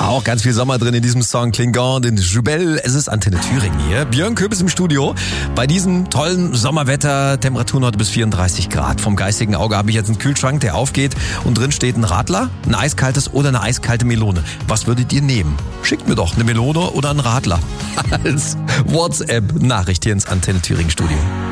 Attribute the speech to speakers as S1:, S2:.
S1: Auch ganz viel Sommer drin in diesem Song Klingon, den Jubel. Es ist Antenne Thüringen hier. Björn Köpp ist im Studio. Bei diesem tollen Sommerwetter, Temperaturen heute bis 34 Grad. Vom geistigen Auge habe ich jetzt einen Kühlschrank, der aufgeht und drin steht ein Radler, ein eiskaltes oder eine eiskalte Melone. Was würdet ihr nehmen? Schickt mir doch eine Melone oder einen Radler als WhatsApp-Nachricht hier ins Antenne Thüringen Studio.